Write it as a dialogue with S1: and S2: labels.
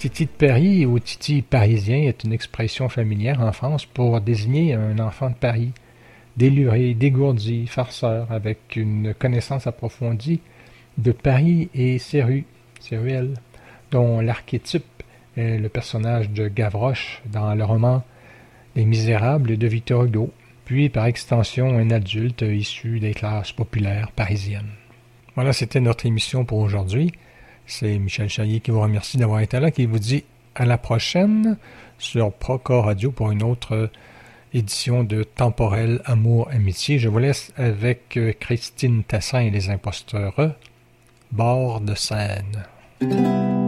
S1: Titi de Paris ou Titi parisien est une expression familière en France pour désigner un enfant de Paris, déluré, dégourdi, farceur, avec une connaissance approfondie de Paris et ses ruelles, dont l'archétype est le personnage de Gavroche dans le roman Les Misérables de Victor Hugo, puis par extension un adulte issu des classes populaires parisiennes. Voilà, c'était notre émission pour aujourd'hui. C'est Michel Chaillier qui vous remercie d'avoir été là, qui vous dit à la prochaine sur Procore Radio pour une autre édition de Temporel Amour Amitié. Je vous laisse avec Christine Tassin et les Imposteurs, Bord de Seine.